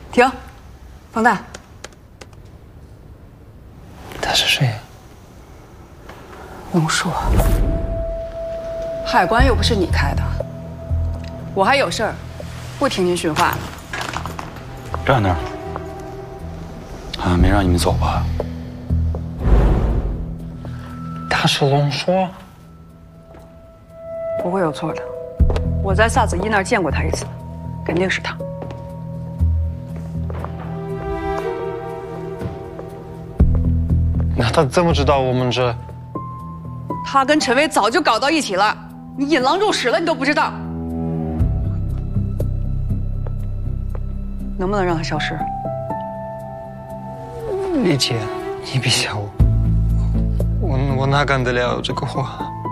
停，放弹。 他是谁？ 龙叔，海关又不是你开的，我还有事儿，不听您训话了。 站那儿，好像没让你们走吧？ 他是龙叔？ 不会有错的，我在萨子伊那儿见过他一次，肯定是他。 那他怎么知道我们这？ 他跟陈威早就搞到一起了，你引狼入室了，你都不知道。能不能让他消失？ 丽姐，你别吓我，我哪干得了这个活？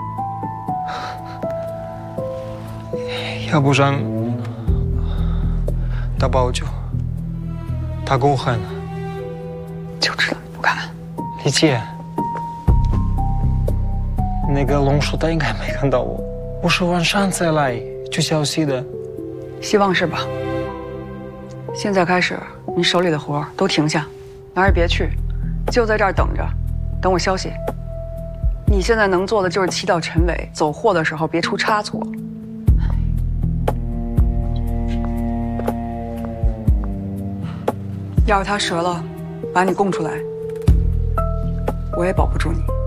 要不然他报救，他够狠， 就知道你不敢。 丽姐，那个龙叔他应该没看到我，我是晚上才来去消息的。 希望是吧？现在开始，你手里的活都停下，哪儿也别去，就在这儿等着，等我消息。你现在能做的就是祈祷陈伟走货的时候别出差错。要是他折了，把你供出来，我也保不住你。